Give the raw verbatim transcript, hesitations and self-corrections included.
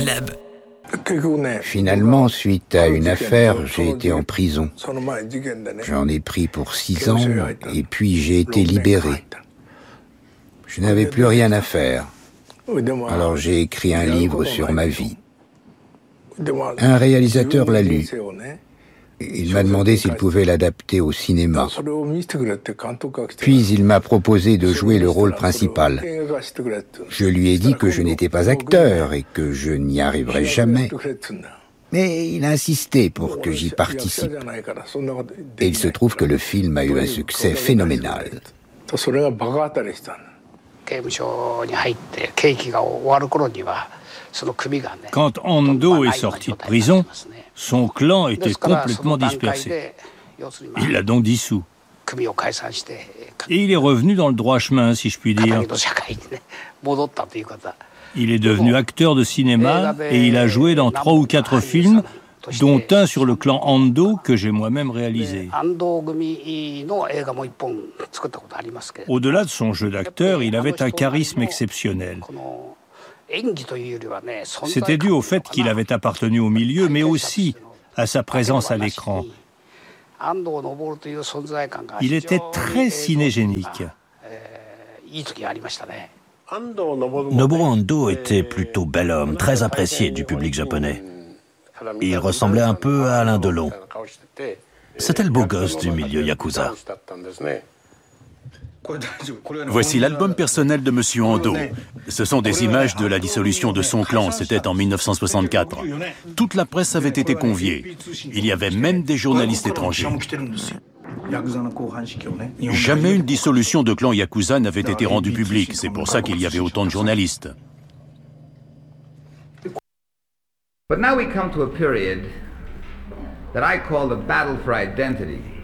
Caleb. Finalement, suite à une affaire, j'ai été en prison. J'en ai pris pour six ans et puis j'ai été libéré. Je n'avais plus rien à faire. Alors j'ai écrit un livre sur ma vie. Un réalisateur l'a lu. Il m'a demandé s'il pouvait l'adapter au cinéma. Puis il m'a proposé de jouer le rôle principal. Je lui ai dit que je n'étais pas acteur et que je n'y arriverais jamais. Mais il a insisté pour que j'y participe. Et il se trouve que le film a eu un succès phénoménal. Quand Ando est sorti de prison, son clan était complètement dispersé. Il l'a donc dissous. Et il est revenu dans le droit chemin, si je puis dire. Il est devenu acteur de cinéma et il a joué dans trois ou quatre films, dont un sur le clan Ando que j'ai moi-même réalisé. Au-delà de son jeu d'acteur, il avait un charisme exceptionnel. C'était dû au fait qu'il avait appartenu au milieu, mais aussi à sa présence à l'écran. Il était très cinégénique. Noboru Ando était plutôt bel homme, très apprécié du public japonais. Il ressemblait un peu à Alain Delon. C'était le beau gosse du milieu yakuza. Voici l'album personnel de Monsieur Ando. Ce sont des images de la dissolution de son clan, c'était en mille neuf cent soixante-quatre. Toute la presse avait été conviée. Il y avait même des journalistes étrangers. Jamais une dissolution de clan yakuza n'avait été rendue publique, c'est pour ça qu'il y avait autant de journalistes. But now we come to a period that I call the battle for identity.